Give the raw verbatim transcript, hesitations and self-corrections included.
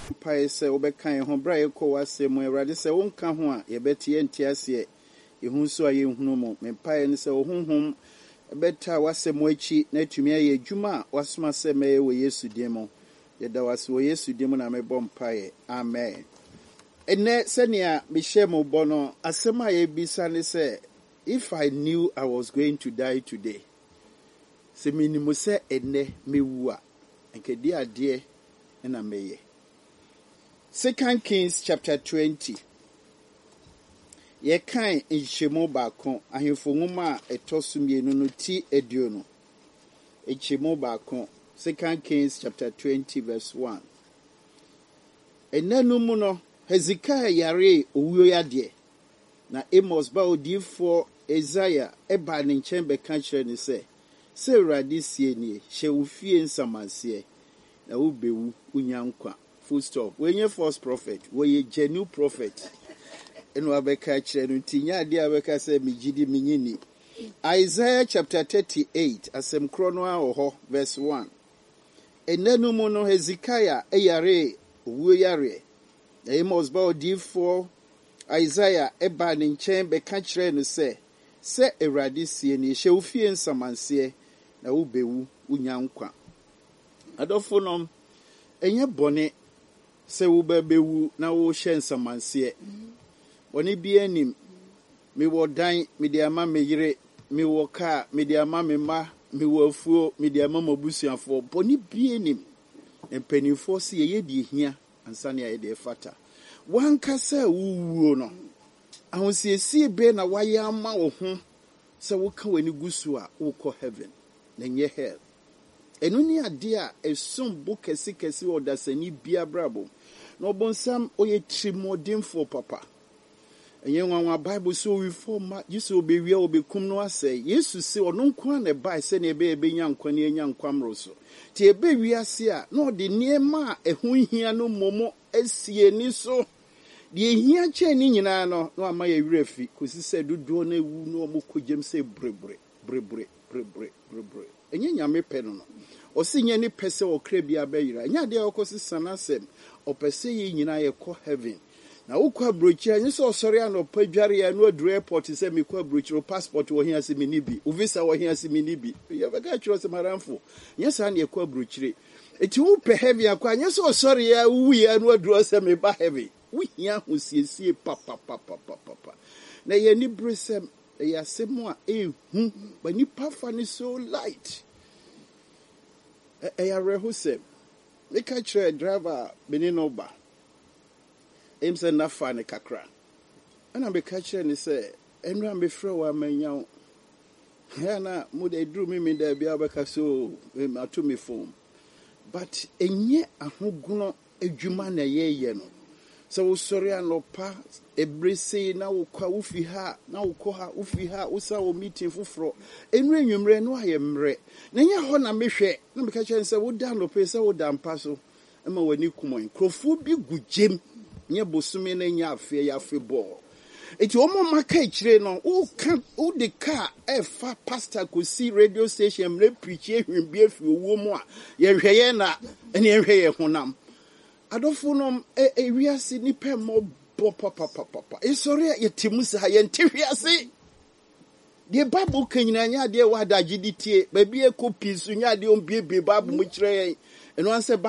Pai say Obekan ho bra ye ko wasem Awurade say wonka ho a ye betie ntiase ye hu so aye hunu mo me pai ne say ohunhum beta wasem achi na tumi aye adwuma wasoma se me we Yesu demo ye da wase we Yesu demo na me bom pai amen. Ene senia me share mo bono asema ye bisa ne say if I knew I was going to die today se minimo se ene mewu a enkedi ade na meye. Second Kings chapter twenty. Ye kan enchemo baako ahemfo nwoma a etoso mienu no ti eduonu. Enchemo baako. Second Kings chapter twenty verse one. Enanu mu no Hezekiah yare owuo yade. Na Amos ba odifo Isaiah eba ne nchen be kan kire ne se se Awurade sie nie hye wo fie nsamanse na wo bewu unyankwa. Full stop. When you false prophet, when you genuine prophet, and wabeka chenu tinya dia weka se mijidi minyini. Isaiah chapter thirty-eight, asem kronoa oho, verse one. Enenu mono Hezekiah eyare uwe yare. Amos ba odifo Isaiah eba ne nchen beka chenu se se Awurade sie ni hye ofie nsamanse na wo bewu unyankwa. Adofo nom enye bone se wo bebewu na wo hye nsamanse woni bi anim me wo dan me de ama me yire me wo ka me de ama me ma me wo afuo me de ama mabusuafo boni bi anim empanifo se ye di hia ansa ne ye de fata wanka se wuwuo no ahosiesie be na waye ama wo ho se wo ka wani gusu a wo kɔ heaven na nye hell enu ni ade a esum bo kesi kesi odasani bia brabo no bonsam oye trimodinfo papa enye nwanwa bible so we form yesu obewie obekum no asɛ yesu se ɔno nko na bai sɛ ne ebe ebe nya nkwa ne enya nkwamro so ti ebe wiase a na ɔde niema a ɛho hia no momo asie ni so de hia kye ni nyina no na ama ye wurafi kosi sɛ dodo na ewu no ɔmo kogem sɛ brebre brebre brebre brebre enye nyame pɛ no no osinye ni pese okra bia bayira nya de okosi sanasem opese yi nyina ye kɔ heaven na ukwa brochi anyi so osori an opadware ya no adru airport se me kwa brochi passport wo hia se me ni bi visa wo hia se me ni bi ye beka chiro se maramfo nya sa na ye kwa brochi eti wo pe heaven akwa anyi so osori ya wu ya no adru se me ba heaven wo hia ho siesie papa papa papa na ye ni bresem ya semo a ehu ba ni pafa ni so light. Eya rehusem make a chere driver beninoba em se na fa ne kakra ana be ka chere ni se enra me frɛ wa manya ya na mo de dru me me da bia beka so me ato me phone but enye ahoguno adwuma na ye ye no so wo sori anopa ebrese na wo kwa wo fi ha na wo kɔ ha wo fi ha wo sa wo meeting foforo enu enwumre no ayemre na nya ho na mehwɛ na me ka kyɛn sɛ wo da no pe sɛ wo da mpa so ma wani kumon krofo bi gugjem nye bosome na nya afi ya afi ball eti omo maka ikire no wo ka wo de car e fa pastor ko si radio station mre preach ehwin bi afi owo mu a ye hwɛ ye na ene ye hwɛ ye honam adofo nom e ewiase ni pe mo bo papa papa isori ye timusa ye ntihwiase de bible kanyina nya de wa da giditie ba bi e copy so nya de on bie bie bible mu kire yen eno anse